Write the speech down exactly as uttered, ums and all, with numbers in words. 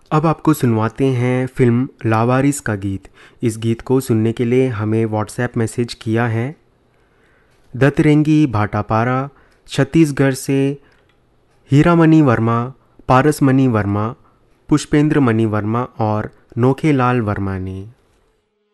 अब आपको सुनवाते हैं फिल्म लावारिस का गीत। इस गीत को सुनने के लिए हमें व्हाट्सएप मैसेज किया है दत्तरेंगी भाटापारा छत्तीसगढ़ से हीरामणि वर्मा, पारसमणि वर्मा, पुष्पेंद्र मणि वर्मा और नोखेलाल वर्मा ने।